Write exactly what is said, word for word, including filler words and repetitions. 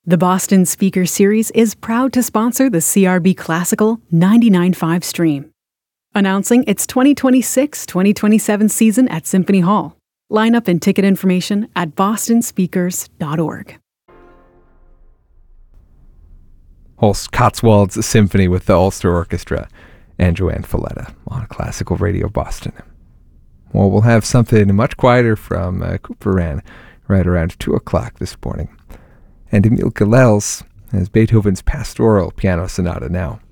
The Boston Speaker Series is proud to sponsor the C R B Classical ninety-nine point five stream. Announcing its twenty twenty-six twenty twenty-seven season at Symphony Hall. Lineup and ticket information at boston speakers dot org. Holst Cotswolds Symphony with the Ulster Orchestra and Joanne Falletta on Classical Radio Boston. Well, we'll have something much quieter from uh, Couperin right around two o'clock this morning. And Emil Gilels has Beethoven's Pastoral Piano Sonata now.